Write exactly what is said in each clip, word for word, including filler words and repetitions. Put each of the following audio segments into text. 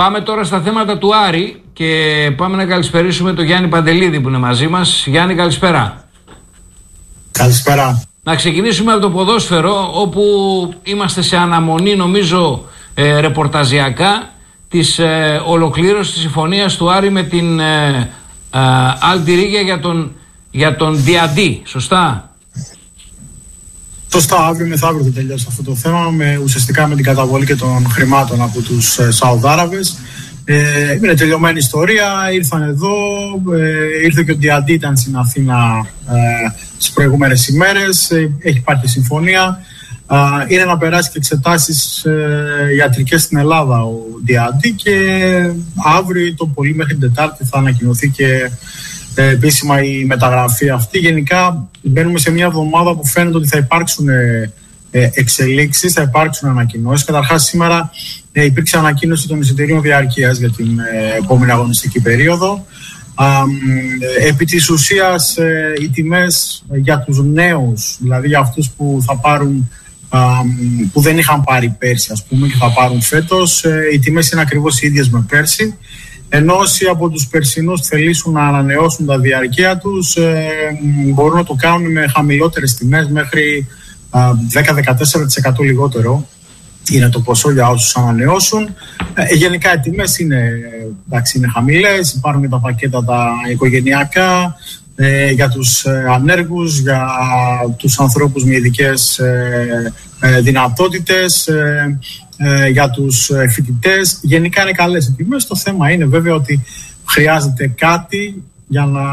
Πάμε τώρα στα θέματα του Άρη και πάμε να καλησπερίσουμε τον Γιάννη Παντελίδη που είναι μαζί μας. Γιάννη, καλησπέρα. Καλησπέρα. Να ξεκινήσουμε από το ποδόσφαιρο, όπου είμαστε σε αναμονή, νομίζω, ε, ρεπορταζιακά της ε, ολοκλήρωσης της συμφωνίας του Άρη με την ε, ε, Αλτιρίγια για τον, για τον Διαντή, σωστά? Σωστά, αύριο μεθαύριο θα τελειώσει αυτό το θέμα, με, ουσιαστικά με την καταβολή και των χρημάτων από τους ε, Σαουδάραβες. Ε, είναι τελειωμένη ιστορία, ήρθαν εδώ, ε, ήρθε και ο Διαντή, ήταν στην Αθήνα ε, τις προηγούμενες ημέρες, ε, έχει υπάρχει συμφωνία. Ε, είναι να περάσει και εξετάσεις ε, ιατρικές στην Ελλάδα ο Διαντή και αύριο το πολύ μέχρι την Τετάρτη θα ανακοινωθεί και ε, επίσημα η μεταγραφή αυτή. Γενικά μπαίνουμε σε μια εβδομάδα που φαίνεται ότι θα υπάρξουν ε, ε, εξελίξεις, θα υπάρξουν ανακοινώσεις. Καταρχάς σήμερα ε, υπήρξε ανακοίνωση των εισιτηρίων διαρκείας για την ε, επόμενη αγωνιστική περίοδο. Ε, επί της ουσίας ε, οι τιμές για τους νέους, δηλαδή για αυτούς που θα πάρουν, ε, που δεν είχαν πάρει πέρσι ας πούμε και θα πάρουν φέτος, ε, οι τιμές είναι ακριβώς οι ίδιες με πέρσι. Ενώ όσοι από τους περσινούς θελήσουν να ανανεώσουν τα διαρκεία τους ε, μπορούν να το κάνουν με χαμηλότερες τιμές, μέχρι δέκα με δεκατέσσερα τοις εκατό λιγότερο είναι το ποσό για όσους ανανεώσουν. Ε, γενικά οι τιμές είναι, εντάξει, είναι χαμηλές, υπάρχουν και τα πακέτα τα οικογενειακά ε, για τους ε, ανέργους, για τους ανθρώπους με ειδικές ε, ε, δυνατότητες, ε, ε, για τους φοιτητές. Γενικά είναι καλές οι τιμές. Το θέμα είναι βέβαια ότι χρειάζεται κάτι για να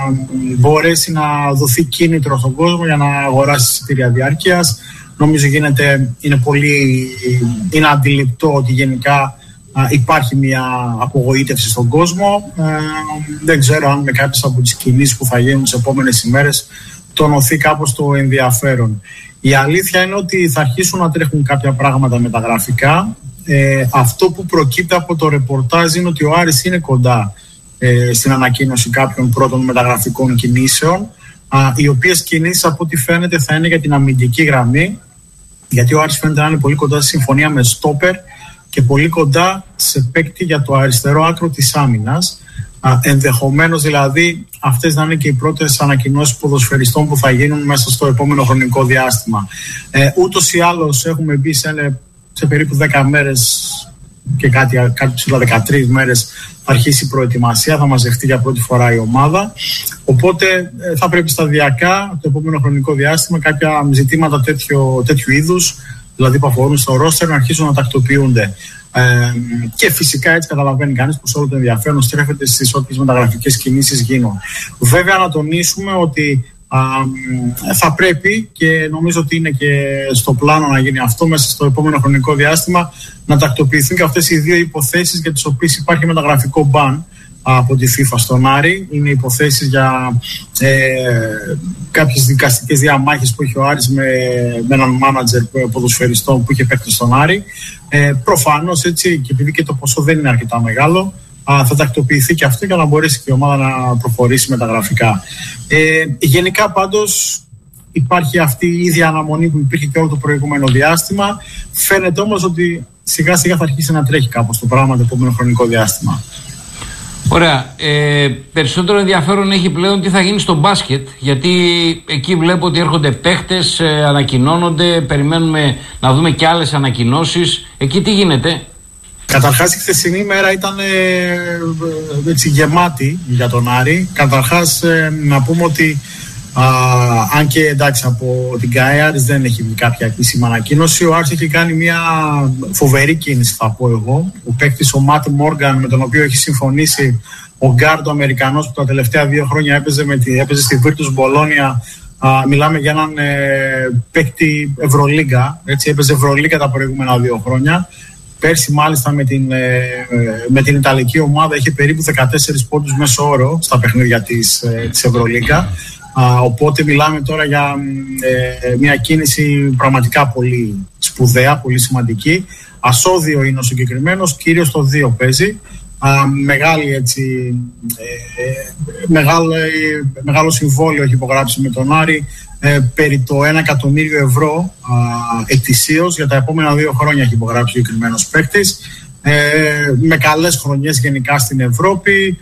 μπορέσει να δοθεί κίνητρο στον κόσμο για να αγοράσει εισιτήρια διάρκειας. Νομίζω γίνεται, είναι πολύ είναι αντιληπτό ότι γενικά α, υπάρχει μια απογοήτευση στον κόσμο. Ε, δεν ξέρω αν με κάποιες από τις κινήσεις που θα γίνουν τις επόμενες ημέρες τονωθεί κάπως το ενδιαφέρον. Η αλήθεια είναι ότι θα αρχίσουν να τρέχουν κάποια πράγματα μεταγραφικά. Ε, αυτό που προκύπτει από το ρεπορτάζ είναι ότι ο Άρης είναι κοντά ε, στην ανακοίνωση κάποιων πρώτων μεταγραφικών κινήσεων, α, οι οποίες κινήσεις από ό,τι φαίνεται θα είναι για την αμυντική γραμμή, γιατί ο Άρης φαίνεται να είναι πολύ κοντά στη συμφωνία με στόπερ και πολύ κοντά σε παίκτη για το αριστερό άκρο της άμυνας. Α, ενδεχομένως δηλαδή αυτές να είναι και οι πρώτες ανακοινώσεις ποδοσφαιριστών που θα γίνουν μέσα στο επόμενο χρονικό διάστημα. Ε, ούτως ή άλλως έχουμε μπει σε, σε περίπου δέκα μέρες και κάτι, κάτι ψηλά δεκατρείς μέρες θα αρχίσει η προετοιμασία, θα μαζευτεί για πρώτη φορά η ομάδα. Οπότε ε, θα πρέπει σταδιακά το επόμενο χρονικό διάστημα κάποια ζητήματα τέτοιο, τέτοιου είδους, δηλαδή που αφορούν στο ρόστερ, να αρχίσουν να τακτοποιούνται. Ε, και φυσικά έτσι καταλαβαίνει κανείς πως όλο το ενδιαφέρον στρέφεται στις όποιες μεταγραφικές κινήσεις γίνουν. Βέβαια να τονίσουμε ότι α, θα πρέπει, και νομίζω ότι είναι και στο πλάνο να γίνει αυτό μέσα στο επόμενο χρονικό διάστημα, να τακτοποιηθούν και αυτές οι δύο υποθέσεις για τις οποίες υπάρχει μεταγραφικό μπαν από τη FIFA στον Άρη. Είναι υποθέσεις για ε, κάποιες δικαστικές διαμάχες που έχει ο Άρης με, με έναν μάνατζερ ποδοσφαιριστών που είχε παίξει στον Άρη. Ε, προφανώς έτσι, και επειδή και το ποσό δεν είναι αρκετά μεγάλο, α, θα τακτοποιηθεί και αυτό για να μπορέσει και η ομάδα να προχωρήσει μεταγραφικά. Ε, γενικά πάντως υπάρχει αυτή η ίδια αναμονή που υπήρχε και όλο το προηγούμενο διάστημα. Φαίνεται όμως ότι σιγά σιγά θα αρχίσει να τρέχει κάπως το πράγμα το επόμενο χρονικό διάστημα. Ωραία. Ε, περισσότερο ενδιαφέρον έχει πλέον τι θα γίνει στο μπάσκετ, γιατί εκεί βλέπω ότι έρχονται παίχτες, ε, ανακοινώνονται, περιμένουμε να δούμε και άλλες ανακοινώσεις. Εκεί τι γίνεται? Καταρχάς η χθεσινή μέρα ήταν ε, έτσι, γεμάτη για τον Άρη. Καταρχάς ε, να πούμε ότι α, αν και εντάξει από την ΚΑΕ δεν έχει κάποια επίσημη ανακοίνωση, ο Άρης έχει κάνει μια φοβερή κίνηση, θα πω εγώ. Ο παίκτης ο Ματ Μόργαν, με τον οποίο έχει συμφωνήσει ο Γκάρντ ο Αμερικανός, που τα τελευταία δύο χρόνια έπαιζε, με τη, έπαιζε στη Virtus Bologna. Α, μιλάμε για έναν ε, παίκτη Ευρωλίγκα, έτσι, έπαιζε Ευρωλίγκα τα προηγούμενα δύο χρόνια. Πέρσι μάλιστα με την, ε, με την Ιταλική ομάδα είχε περίπου δεκατέσσερις πόντους μέσο όρο στα παιχνίδια της, ε, της Ευρωλίγκα. Uh, οπότε μιλάμε τώρα για ε, μια κίνηση πραγματικά πολύ σπουδαία, πολύ σημαντική. Ασώδιο είναι ο συγκεκριμένος, κυρίως στο δύο παίζει. Uh, μεγάλη, έτσι, ε, μεγάλο, ε, μεγάλο συμβόλαιο έχει υπογράψει με τον Άρη, ε, περί το ένα εκατομμύριο ευρώ uh, ετησίως για τα επόμενα δύο χρόνια έχει υπογράψει ο συγκεκριμένος παίκτης. ε, με καλές χρονιές γενικά στην Ευρώπη.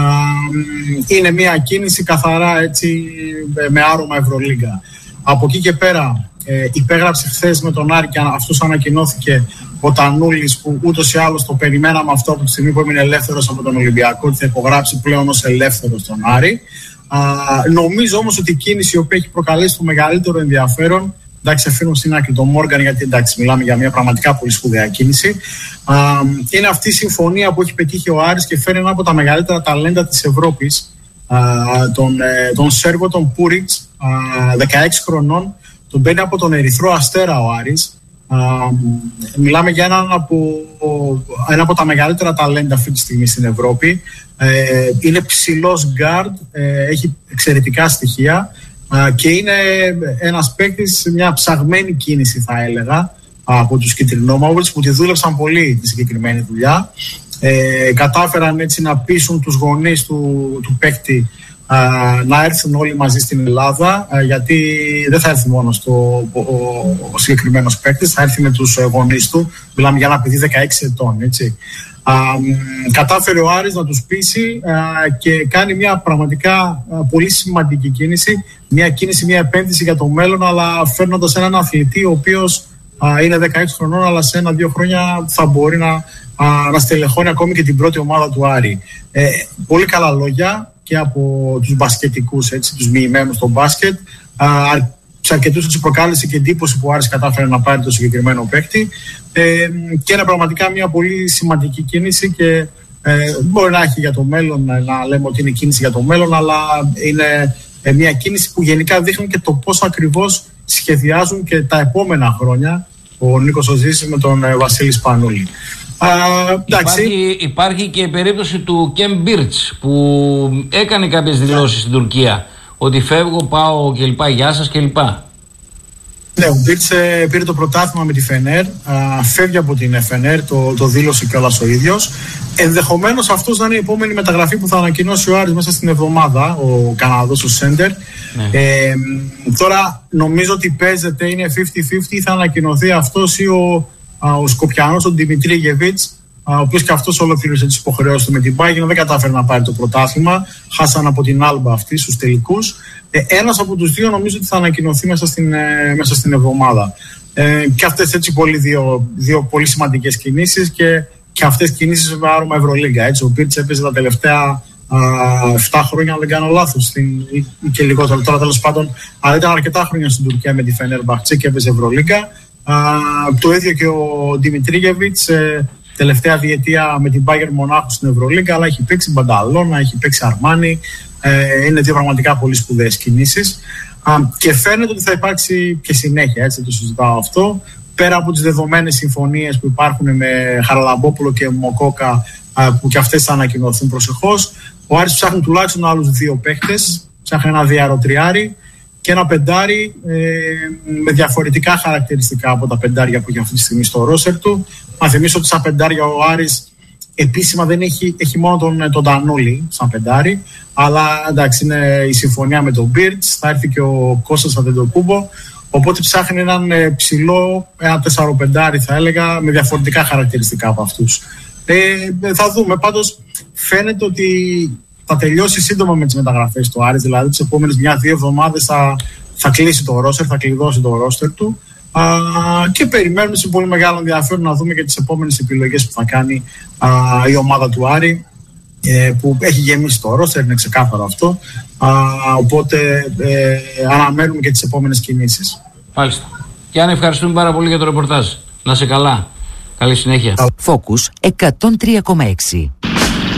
Ε, είναι μια κίνηση καθαρά έτσι, με άρωμα Ευρωλίγκα. Από εκεί και πέρα ε, υπέγραψε χθες με τον Άρη και αυτός ανακοινώθηκε ο Τανούλης, που ούτως ή άλλως το περιμέναμε αυτό από τη στιγμή που έμεινε ελεύθερος από τον Ολυμπιακό, ότι θα υπογράψει πλέον ως ελεύθερος τον Άρη. Α, νομίζω όμως ότι η κίνηση η οποία έχει προκαλέσει το μεγαλύτερο ενδιαφέρον, εντάξει, αφήνω στην άκρη τον Μόργαν, γιατί εντάξει, μιλάμε για μια πραγματικά πολύ σπουδαία κίνηση, α, είναι αυτή η συμφωνία που έχει πετύχει ο Άρης και φέρει ένα από τα μεγαλύτερα ταλέντα της Ευρώπης, α, τον, ε, τον Σέρβο, τον Πούριτς, δεκαέξι χρονών, τον παίρνει από τον Ερυθρό Αστέρα ο Άρης. Uh, μιλάμε για έναν από, ένα από τα μεγαλύτερα ταλέντα αυτή τη στιγμή στην Ευρώπη. Uh, είναι ψηλός guard, uh, έχει εξαιρετικά στοιχεία uh, και είναι ένας παίκτης, μια ψαγμένη κίνηση θα έλεγα, uh, από τους κυτρινόμαυρους που τη δούλεψαν πολύ τη συγκεκριμένη δουλειά. Uh, κατάφεραν έτσι να πείσουν τους γονείς του, του παίκτη Uh, να έρθουν όλοι μαζί στην Ελλάδα, uh, γιατί δεν θα έρθει μόνος το, ο, ο, ο συγκεκριμένος παίκτης, θα έρθει με τους uh, γονείς του. Μιλάμε για ένα παιδί δεκαέξι ετών, έτσι. Uh, κατάφερε ο Άρης να τους πείσει uh, και κάνει μια πραγματικά uh, πολύ σημαντική κίνηση, μια κίνηση, μια επένδυση για το μέλλον, αλλά φέρνοντας έναν αθλητή ο οποίος uh, είναι δεκαέξι χρονών, αλλά σε ένα-δύο χρόνια θα μπορεί να, uh, να στελεχώνει ακόμη και την πρώτη ομάδα του Άρη. Uh, πολύ καλά λόγια και από τους μπασκετικούς, έτσι, τους μοιημένους στο μπάσκετ. Σε αρκετούς τους προκάλεσε και εντύπωση που ο Άρης κατάφερε να πάρει το συγκεκριμένο παίκτη. Ε, και είναι πραγματικά μια πολύ σημαντική κίνηση και ε, μπορεί να έχει για το μέλλον, να λέμε ότι είναι κίνηση για το μέλλον, αλλά είναι ε, μια κίνηση που γενικά δείχνει και το πώς ακριβώς σχεδιάζουν και τα επόμενα χρόνια ο Νίκος Οζήσης με τον ε, Βασίλη Σπανούλη. Uh, υπάρχει, υπάρχει και η περίπτωση του Κεμ Μπίρτς που έκανε κάποιες δηλώσεις yeah. στην Τουρκία ότι φεύγω, πάω κλπ, γεια σας κλπ. Ναι, ο Μπίρτς ε, πήρε το πρωτάθλημα με τη Φενέρ, α, φεύγει από την Φενέρ, το, το δήλωσε κιόλας ο ίδιος. Ενδεχομένως αυτός να είναι η επόμενη μεταγραφή που θα ανακοινώσει ο Άρης μέσα στην εβδομάδα, ο Καναδός, ο Σέντερ. Ναι. Ε, τώρα νομίζω ότι παίζεται, είναι πενήντα πενήντα, θα ανακοινωθεί αυτός ή ο ο Σκοπιανός, ο Δημητρίγεβιτς, ο οποίος και αυτός ολοκλήρωσε τις υποχρεώσεις του με την Bayern, δεν κατάφερε να πάρει το πρωτάθλημα. Χάσαν από την Άλμπα αυτή στους τελικούς. Ε, ένας από τους δύο νομίζω ότι θα ανακοινωθεί μέσα στην, ε, μέσα στην εβδομάδα. Ε, και αυτές έτσι πολύ δύο, δύο πολύ σημαντικές κινήσεις και, και αυτές κινήσεις με άρωμα Ευρωλίγκα. Έτσι. Ο Πίρτς έπαιζε τα τελευταία επτά χρόνια, αν δεν κάνω λάθος, στην, ή, ή και λιγότερο. Τώρα τέλος πάντων, αλλά ήταν αρκετά χρόνια στην Τουρκία με τη Φενέρμπαχτσε και έπαιζε Ευρωλίγκα. Uh, το ίδιο και ο Δημητρίγεβιτς, ε, τελευταία διετία με την Bayern Μονάχου στην Ευρωλίγκα, αλλά έχει παίξει Μπανταλώνα, έχει παίξει Αρμάνι. Ε, είναι δύο πραγματικά πολύ σπουδαίες κινήσεις. Uh, και φαίνεται ότι θα υπάρξει και συνέχεια, έτσι το συζητάω αυτό. Πέρα από τις δεδομένες συμφωνίες που υπάρχουν με Χαραλαμπόπουλο και Μοκόκα, uh, που και αυτές θα ανακοινωθούν προσεχώς, ο Άρης ψάχνει τουλάχιστον άλλους δύο παίχτες, ψάχνει ένα διαρροτριάρι και ένα πεντάρι ε, με διαφορετικά χαρακτηριστικά από τα πεντάρια που έχει αυτή τη στιγμή στο ρόστερ του. Να θυμίσω ότι σαν πεντάρια ο Άρης επίσημα δεν έχει, έχει μόνο τον, τον Τανούλη σαν πεντάρι, αλλά εντάξει, είναι η συμφωνία με τον Μπίρτς, θα έρθει και ο Κώστας Αντετοκούμπο, οπότε ψάχνει έναν ε, ψηλό, ένα τεσσαροπεντάρι θα έλεγα, με διαφορετικά χαρακτηριστικά από αυτούς. Ε, θα δούμε, πάντως φαίνεται ότι θα τελειώσει σύντομα με τις μεταγραφές του Άρης, δηλαδή τις επόμενες μια-δύο εβδομάδες θα, θα κλείσει το ρόστερ, θα κλειδώσει το ρόστερ του. Α, και περιμένουμε σε πολύ μεγάλο ενδιαφέρον να δούμε και τις επόμενες επιλογές που θα κάνει α, η ομάδα του Άρη, ε, που έχει γεμίσει το ρόστερ, είναι ξεκάθαρο αυτό. Α, οπότε ε, αναμένουμε και τις επόμενες κινήσεις. Μάλιστα. Και αν ευχαριστούμε πάρα πολύ για το ρεπορτάζ. Να είσαι καλά. Καλή συνέχεια. Focus εκατόν τρία κόμμα έξι.